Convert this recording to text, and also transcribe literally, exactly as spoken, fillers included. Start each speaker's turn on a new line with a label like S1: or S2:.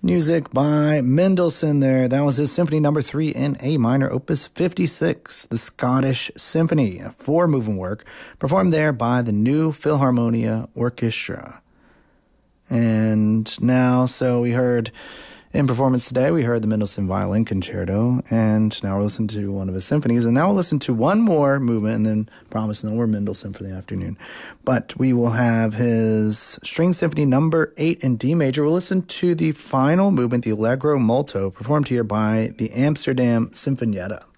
S1: Music by Mendelssohn there. That was his Symphony Number three in A minor, Opus fifty-six, the Scottish Symphony, a four-moving work performed there by the New Philharmonia Orchestra. And now, so we heard in performance today, we heard the Mendelssohn Violin Concerto, and now we're listening to one of his symphonies, and now we'll listen to one more movement, and then promise no more Mendelssohn for the afternoon. But we will have his String Symphony Number eight in D major. We'll listen to the final movement, the Allegro Molto, performed here by the Amsterdam Sinfonietta.